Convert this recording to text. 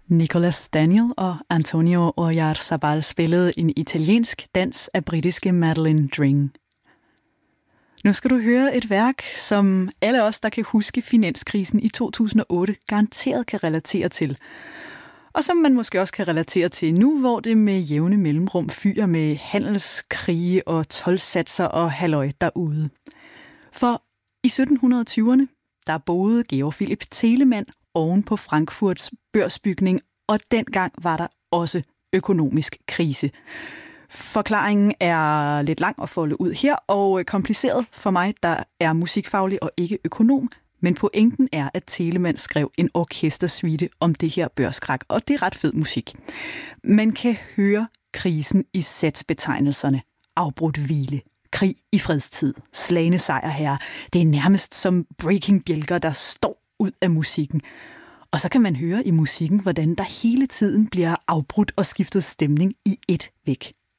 Nicolas Daniel og Antonio Oyarzabal spillede en italiensk dans af britiske Madeleine Dring. Nu skal du høre et værk, som alle os, der kan huske finanskrisen i 2008, garanteret kan relatere til. Og som man måske også kan relatere til nu, hvor det med jævne mellemrum fyrer med handelskrige og toldsatser og halløj derude. For i 1720'erne, der boede Georg Philipp Telemann oven på Frankfurts børsbygning, og dengang var der også økonomisk krise. Forklaringen er lidt lang at folde ud her, og kompliceret for mig, der er musikfaglig og ikke økonom, men pointen er, at Telemann skrev en orkestersuite om det her børskrak, og det er ret fed musik. Man kan høre krisen i satsbetegnelserne. Afbrudt hvile, krig i fredstid, slagne sejrherre. Det er nærmest som breaking bjælker, der står ud af musikken. Og så kan man høre i musikken, hvordan der hele tiden bliver afbrudt og skiftet stemning i et væk.